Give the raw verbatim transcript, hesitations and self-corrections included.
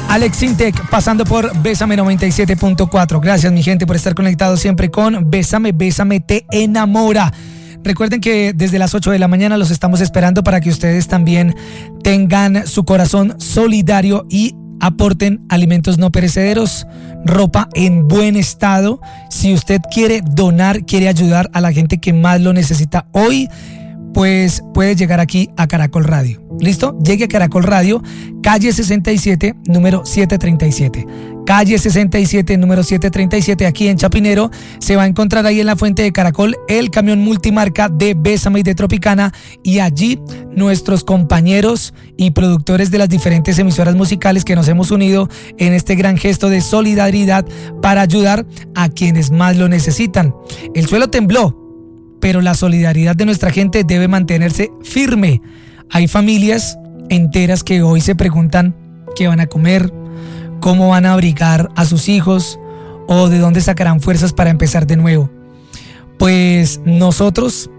Alex Intec pasando por Bésame noventa y siete punto cuatro. Gracias, mi gente, por estar conectados siempre con Bésame, Bésame te enamora. Recuerden que desde las ocho de la mañana los estamos esperando para que ustedes también tengan su corazón solidario y aporten alimentos no perecederos, ropa en buen estado. Si usted quiere donar, quiere ayudar a la gente que más lo necesita hoy, pues puede llegar aquí a Caracol Radio. ¿Listo? Llegue a Caracol Radio, calle sesenta y siete, número setecientos treinta y siete. Calle sesenta y siete, número setecientos treinta y siete, aquí en Chapinero. Se va a encontrar ahí en la fuente de Caracol el camión multimarca de Bésame y de Tropicana. Y allí nuestros compañeros y productores de las diferentes emisoras musicales que nos hemos unido en este gran gesto de solidaridad para ayudar a quienes más lo necesitan. El suelo tembló, pero la solidaridad de nuestra gente debe mantenerse firme. Hay familias enteras que hoy se preguntan qué van a comer, cómo van a abrigar a sus hijos o de dónde sacarán fuerzas para empezar de nuevo. Pues nosotros